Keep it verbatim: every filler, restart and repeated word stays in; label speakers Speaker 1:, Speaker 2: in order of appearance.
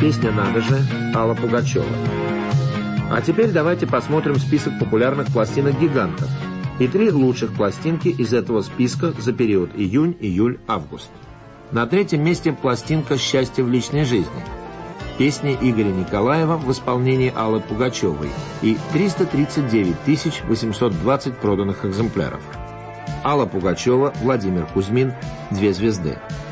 Speaker 1: Песня «Надо же» Алла Пугачева. А теперь давайте посмотрим список популярных пластинок гигантов и три лучших пластинки из этого списка за период июнь, июль, август. На третьем месте пластинка «Счастье в личной жизни». Песни Игоря Николаева в исполнении Аллы Пугачевой и триста тридцать девять тысяч восемьсот двадцать проданных экземпляров. Алла Пугачева, Владимир Кузьмин, «Две звезды».